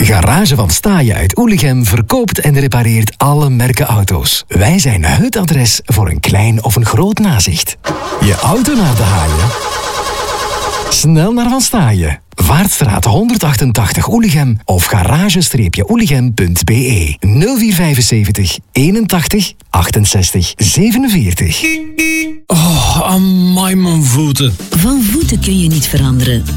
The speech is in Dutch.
Garage van Staaien uit Oelichem verkoopt en repareert alle merken auto's. Wij zijn het adres voor een klein of een groot nazicht. Je auto naar de haaien? Snel naar Van Staaien. Vaartstraat 188 Oelichem of garage-oelichem.be 0475 81 68 47. Oh, amai mijn voeten. Van voeten kun je niet veranderen,